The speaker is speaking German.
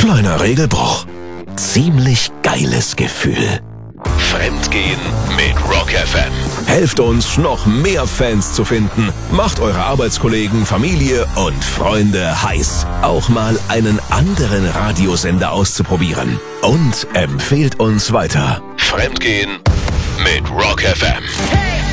Kleiner Regelbruch. Ziemlich geiles Gefühl. Fremdgehen mit Rock FM. Helft uns, noch mehr Fans zu finden. Macht eure Arbeitskollegen, Familie und Freunde heiß, auch mal einen anderen Radiosender auszuprobieren. Und empfehlt uns weiter. Fremdgehen mit Rock FM.